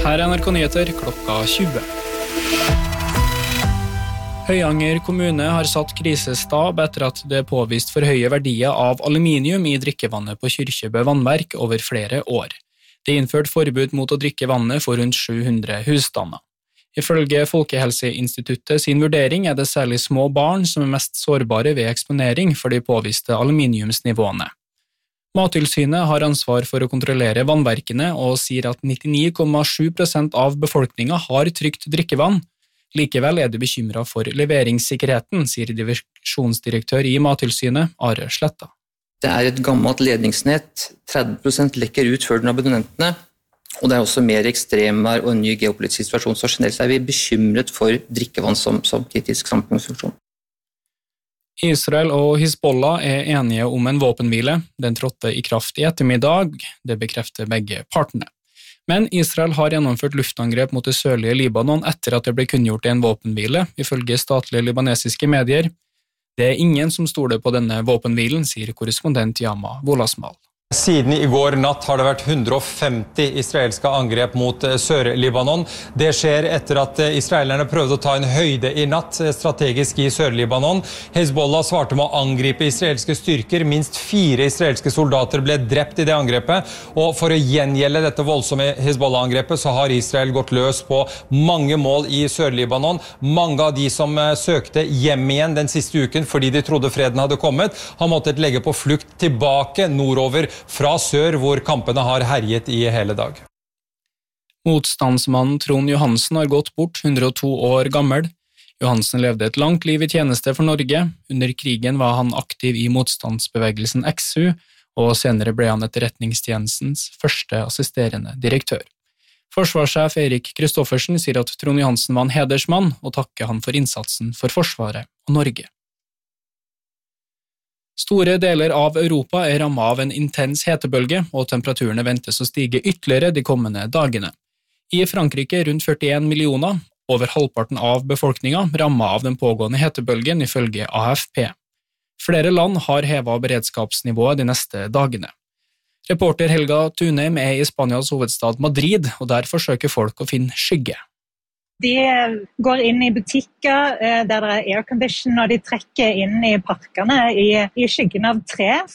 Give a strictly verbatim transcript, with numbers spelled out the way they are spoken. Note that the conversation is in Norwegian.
Her er N R K Nyheter klokka tjue. Høyanger kommune har satt krisestab etter at det er påvist for høye verdier av aluminium i drikkevannet på Kyrkjebø vannverk over flere år. Det er innført forbud mot å drikke vannet for rundt sju hundre husstander. Ifølge Folkehelseinstituttet sin vurdering er det særlig små barn som er mest sårbare ved eksponering for de påviste aluminiumsnivåene. Mattilsynet har ansvar for å kontrollere vannverkene og sier at nittini komma sju prosent av befolkningen har trygt drikkevann. Likevel er de bekymret for leveringssikkerheten, sier divisjonsdirektør i Mattilsynet, Are Sletta. Det er et gammelt ledningsnett, tretti prosent lekker ut før den abonnentene, og det er også mer ekstremvær og en ny geopolitisk situasjon, så generelt er vi bekymret for drikkevann som, som kritisk samfunnsfunksjon. Israel og Hizbollah er enige om en våpenhvile. Den trådte i kraft i ettermiddag, det bekrefter begge partene. Men Israel har gjennomført luftangrep mot det sørlige Libanon etter at det ble kunngjort en våpenhvile, ifølge statlige libanesiske medier. Det er ingen som stoler på denne våpenhvilen, sier korrespondent Yama Wolasmal. Siden i går natt har det vært hundre og femti israelske angrep mot Sør-Libanon. Det skjer etter at israelerne prøvde å ta en høyde i natt strategisk i Sør-Libanon. Hezbollah svarte med å angripe israelske styrker. Minst fire israelske soldater ble drept i det angrepet. Og for å gjengjelde dette voldsomme Hezbollah-angrepet så har Israel gått løs på mange mål i Sør-Libanon. Mange av de som søkte hjem igjen den siste uken fordi de trodde freden hadde kommet, har måttet legge på flukt tilbake nordover fra sør, hvor kampene har herjet i hele dag. Motstandsmannen Trond Johansen har gått bort, hundre og to år gammel. Johansen levde et langt liv i tjeneste for Norge. Under krigen var han aktiv i motstandsbevegelsen X U, og senere ble han etterretningstjenestens første assisterende direktør. Forsvarssjef Erik Kristoffersen sier at Trond Johansen var en hedersmann, og takker han for innsatsen for Forsvaret og Norge. Store deler av Europa er rammet av en intens hetebølge, og temperaturene ventes å stige ytterligere de kommende dagene. I Frankrike rundt førtien millioner, over halvparten av befolkningen, rammet av den pågående hetebølgen ifølge A F P. Flere land har hevet beredskapsnivået de neste dagene. Reporter Helga Tunheim er i Spanias hovedstad Madrid, og der forsøker folk å finne skygge. De går inn i butikker der det er aircondition, og de trekker inn i parkene i, i skyggen av tre.